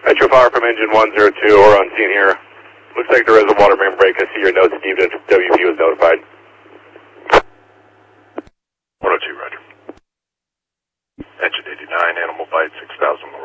Metro Fire from engine 102, we're on scene here. Looks like there is a water main break. I see your notes, Steve. WP was notified. 102, roger. Engine 89, animal bite, 6,000.